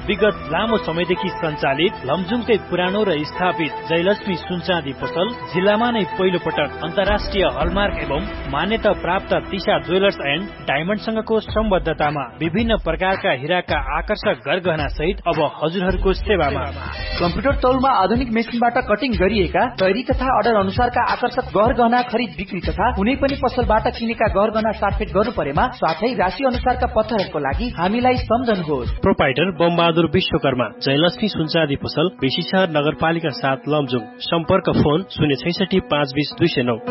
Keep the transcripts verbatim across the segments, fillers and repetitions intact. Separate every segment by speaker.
Speaker 1: विगत लामो समयदेखि सञ्चालित लमजुङकै पुरानो र स्थापित जयलक्ष्मी सुनचाँदी पसल जिल्लामा नै पहिलो पटक अन्तर्राष्ट्रिय हलमार्क एवं मान्यता प्राप्त तिशा ज्वेलर्स एन्ड डायमन्डसँगको सम्बद्धतामा विभिन्न प्रकारका हिराका आकर्षक गरगहना सहित अब हजुरहरूको सेवामा
Speaker 2: कम्प्युटर तौलमा आधुनिक मेसिनबाट कटिङ गरिएका तयारी तथा अर्डर अनुसारका आकर्षक गहना खरिद बिक्री तथा कुनै पनि पसलबाट किनेका गहना साटफेट गर्नु परेमा साथै राशि अनुसारका पत्थरहरूको लागि हामीलाई सम्झनुहोस्।
Speaker 1: प्रोपाइटर बमबहादुर विश्वकर्मा, जयलक्ष्मी सुनचाँदी पसल, बेसीशहर नगरपालिका सात लमजुङ। सम्पर्क फोन शून्य छैसठी पाँच बीस दुई सय नौ।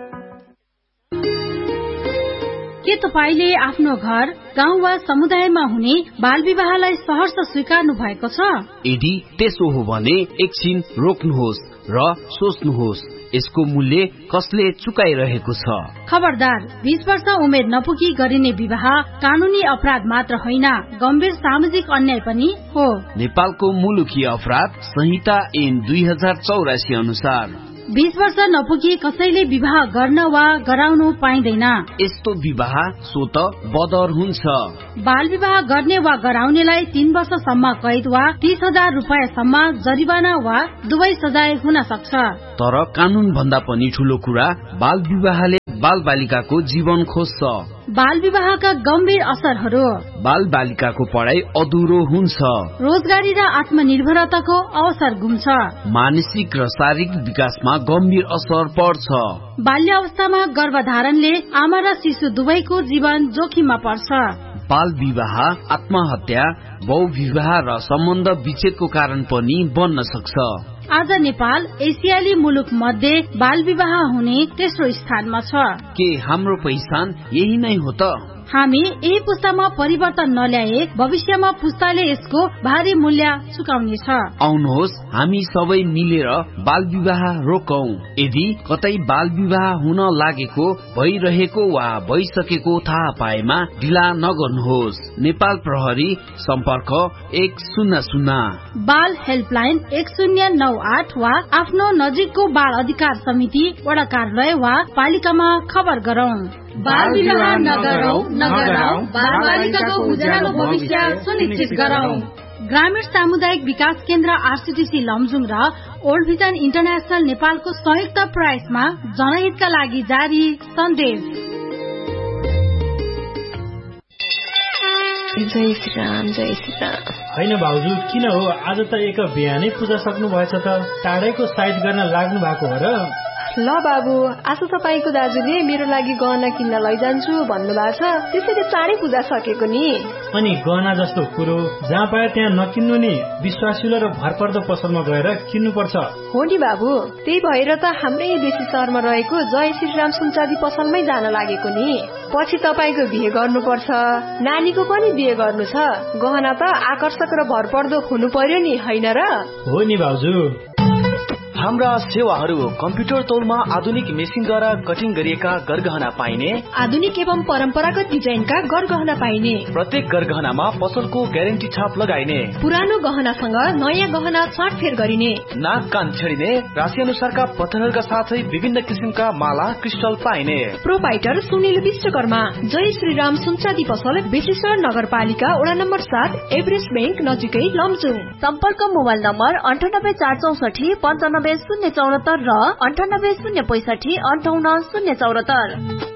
Speaker 3: के तपाईले आफ्नो घर, गाउँ वा समुदायमा हुने बाल विवाहलाई सहर्ष स्वीकार्नु भएको छ?
Speaker 4: यदि त्यसो हो भने एकछिन रोक्नुहोस् र सोच्नुहोस्, यसको मूल्य कसले चुकाइरहेको छ?
Speaker 3: खबरदार, बीस वर्ष उमेर नपुगी गरिने विवाह कानूनी अपराध मात्र होइन, गम्भीर सामाजिक अन्याय पनि हो।
Speaker 4: नेपालको मुलुकीय अपराध संहिता ऐन दुई हजार चौरासी अनुसार
Speaker 3: बीस वर्ष नपुगी कसैले विवाह गर्न वा गराउनु पाइँदैन।
Speaker 4: यस्तो विवाह स्वत बदर हुन्छ।
Speaker 3: बाल विवाह गर्ने वा गराउनेलाई तीन वर्षसम्म कैद वा तीस हजार रुपियाँसम्म जरिवाना वा दुवै सजाय हुन सक्छ।
Speaker 4: तर कानून भन्दा पनि ठूलो कुरा बाल विवाहले बाल बालिकाको जीवन खोज्छ।
Speaker 3: बाल विवाहका गम्भीर असरहरू:
Speaker 4: बाल बालिकाको पढाइ अधुरो हुन्छ,
Speaker 3: रोजगारी र आत्मनिर्भरताको अवसर गुम्छ,
Speaker 4: मानसिक र शारीरिक विकासमा गम्भीर असर पर्छ।
Speaker 3: बाल्य अवस्थामा गर्भधारणले आमा र शिशु दुवैको जीवन जोखिममा पर्छ।
Speaker 4: बाल विवाह आत्महत्या, बहुविवाह र सम्बन्ध विच्छेदको कारण पनि बन्न सक्छ।
Speaker 3: आज नेपाल एसियाली मुलुक मध्ये बाल विवाह हुने तेस्रो स्थानमा छ।
Speaker 4: के हाम्रो पहिचान यही नै हो त?
Speaker 3: हामी यही पुस्तामा परिवर्तन नल्याए भविष्यमा पुस्ताले यसको भारी मूल्य चुकाउनेछ।
Speaker 4: आउनुहोस् हामी सबै मिलेर बाल विवाह रोकौं। यदि कतै बाल विवाह हुन लागेको, भइरहेको वा भइसकेको थाहा पाएमा ढिला नगर्नुहोस्। नेपाल प्रहरी सम्पर्क एक शून्य शून्य,
Speaker 3: बाल हेल्पलाइन एक शून्य नौ आठ वा आफ्नो नजिकको बाल अधिकार समिति वडा कार्यालय वा पालिकामा खबर गरौं।
Speaker 5: बाल विवाह नगरौं, नगरौं, बाल बालिकाको उज्यालो भविष्य सुनिश्चित गरौं।
Speaker 3: ग्रामीण सामुदायिक विकास केन्द्र आरसीटीसी लमजुङ र ओल्ड भिजन इन्टरनेशनल नेपालको संयुक्त प्रयासमा जनहितका लागि जारी सन्देश।
Speaker 6: जय श्री राम, जय श्री राम।
Speaker 1: होइन भाउजू, किन हो आज त एक बिहानै पूजा सक्नु भएछ त? टाढैको साइड गर्न लाग्नु भएको हो र?
Speaker 6: ल बाबु, आज तपाईँको दाजुले मेरो लागि गहना किन्न लैजान्छु भन्नुभएको छ, त्यसैले चाँडै पूजा सकेको नि।
Speaker 1: अनि गहना जस्तो कुरो जहाँ पाए त्यहाँ नकिन्नु नि, विश्वासिलो र भरपर्दो पसलमा गएर किन्नुपर्छ।
Speaker 6: हो नि बाबु, त्यही भएर त हाम्रै देशी सहरमा रहेको जय श्रीराम सुनचाँदी पसलमै जान लागेको नि। पछि तपाईँको बिहे गर्नुपर्छ, नानीको पनि बिहे गर्नु छ, गहना त आकर्षक र भरपर्दो हुनु पर्यो नि, होइन र?
Speaker 1: हो नि भाउजू।
Speaker 2: हाम्रा सेवाहरू: कम्प्युटर तौलमा आधुनिक मेसिनद्वारा कटिङ गरिएका गरगहना पाइने,
Speaker 6: आधुनिक एवं परम्परागत डिजाइनका गरगहना पाइने,
Speaker 2: प्रत्येक गरगहनामा पसलको ग्यारेन्टी छाप लगाइने,
Speaker 6: पुरानो गहनासँग नयाँ गहना साटफेर गरिने,
Speaker 2: नाक कान छेडिने, राशि अनुसारका पत्थरहरूका साथै विभिन्न किसिमका माला क्रिस्टल पाइने।
Speaker 6: प्रोपाइटर सुनिल विश्वकर्मा, जय श्रीराम सुनचाँदी पसल, बेसीशहर नगरपालिका वडा नम्बर सात, एभरेस्ट बैंक नजिकै लमजुङ।
Speaker 5: सम्पर्क मोबाइल नम्बर अन्ठानब्बे चार चौसठी पन्चानब्बे शून्य चौरात्तर र अन्ठानब्बे शून्य पैसठी अन्ठाउन्न शून्य चौरात्तर।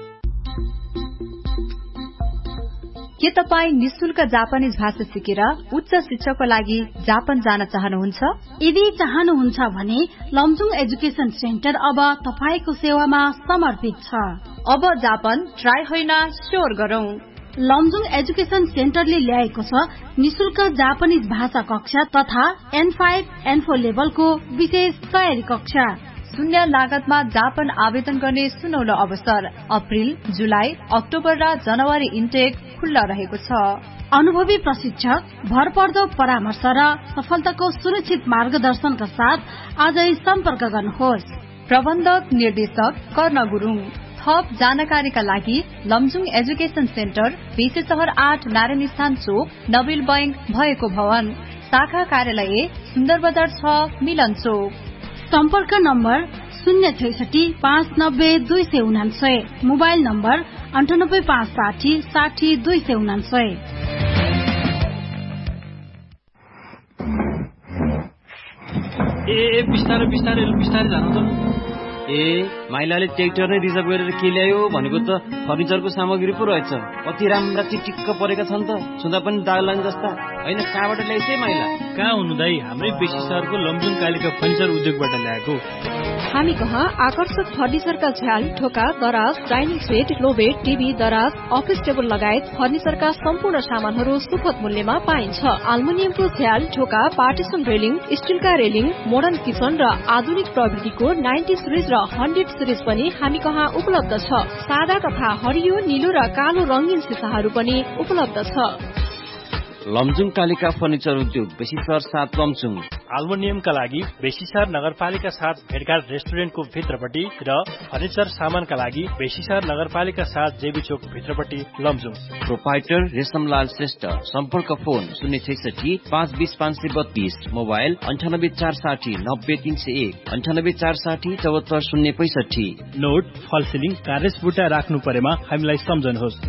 Speaker 7: के तपाईँ निशुल्क जापानिज भाषा सिकेर उच्च शिक्षाको लागि जापान जान चाहनुहुन्छ?
Speaker 3: यदि चाहनुहुन्छ भने लमजुङ एजुकेशन सेन्टर अब तपाईको सेवामा समर्पित छ।
Speaker 7: अब जापान ट्राई होइन, स्योर गरौं।
Speaker 3: लमजुङ एजुकेशन सेन्टरले ल्याएको छ निशुल्क जापानिज भाषा कक्षा तथा एन फाइभ एन फोर लेभलको विशेष तयारी कक्षा।
Speaker 7: शून्य लागतमा जापान आवेदन गर्ने सुनौलो अवसर। अप्रिल, जुलाई, अक्टोबर र जनवरी इन्टेक खुल्ला रहेको छ।
Speaker 3: अनुभवी प्रशिक्षक, भरपर्दो परामर्श र सफलताको सुनिश्चित मार्गदर्शनका साथ आजै सम्पर्क गर्नुहोस्।
Speaker 7: प्रबन्धक निर्देशक कर्ण गुरुङ। थप जानकारीका लागि लमजुङ एजुकेशन सेन्टर, बेसीशहर आठ, नारायण स्थान चोक, नबिल बैंक भएको भवन, शाखा कार्यालय सुन्दर बजार छ, मिलन चोक।
Speaker 3: सम्पर्क नम्बर शून्य छैसठी पाँच नब्बे दुई सय उनान्सय, मोबाइल नम्बर अन्ठानब्बे पाँच साठी साठी दुई सय उनान्सय।
Speaker 1: ए बिस्तारै बिस्तारै बिस्तारै जानु त।
Speaker 8: ए माइलाले ट्र्याक्टर नै रिजर्भ गरेर के ल्यायो भनेको त फर्निचरको सामग्री पो रहेछ। कति राम्रा चिटिक्क परेका छन् त, छुँदा पनि दाग लाग्ने जस्ता। होइन कहाँबाट ल्याइसै माइला?
Speaker 1: कहाँ हुनु दाई, हाम्रै बेसी सहरको लमजुङ कालिका फर्निचर उद्योगबाट ल्याएको।
Speaker 6: हामी कहाँ आकर्षक फर्निचरका झ्याल, ढोका, दराज, डाइनिङ सेट, लोबेड, टिभी, दराज, अफिस टेबल लगायत फर्निचरका सम्पूर्ण सामानहरू सुपथ मूल्यमा पाइन्छ। आल्मुनियमको झ्याल, ढोका, partition railing, स्टिलका railing, modern kitchen र आधुनिक प्रविधिको नाइन्टी सिरिज र हन्ड्रेड सिरिज पनि हामी कहाँ उपलब्ध छ। सादा तथा हरियो, नीलो र कालो रंगीन सिसाहरू पनि उपलब्ध छ।
Speaker 8: लमजुङ कालिका फर्निचर उद्योग, बेसी सहर सात लमजुङ।
Speaker 1: आल्मुनियमका लागि बेसीसर नगरपालिका साथ भेटघाट रेस्टुरेन्टको भित्रपट्टि र फर्निचर सामानका लागि बेसीसर नगरपालिका साथ जेबी चोक भित्रपट्टि लमजुङ।
Speaker 8: प्रोपाइटर रेशमलाल श्रेष्ठ, सम्पर्क फोन शून्य छैसठी पाँच बिस पाँच सय बत्तीस, मोबाइल अन्ठानब्बे चार साठी नब्बे तीन सय एक, अन्ठानब्बे चार साठी चौहत्तर शून्य पैसठी।
Speaker 1: नोट फलसिलिङ कार्यस बुटा राख्नु परेमा हामीलाई सम्झनुहोस्।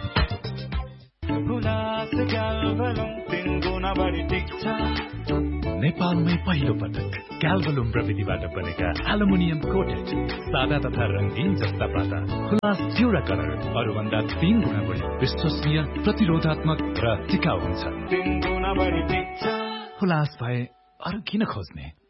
Speaker 9: नेपालमै पहिलो पटक ग्याल्भलुम प्रविधिबाट बनेका एल्युमिनियम कोटेड सादा तथा रंगीन जस्ता पाता खुलास जिउरा कलर अरूभन्दा तीन गुणा बढी विश्वसनीय, प्रतिरोधात्मक र टिकाउ हुन्छ। खुलास भए अरू किन खोज्ने?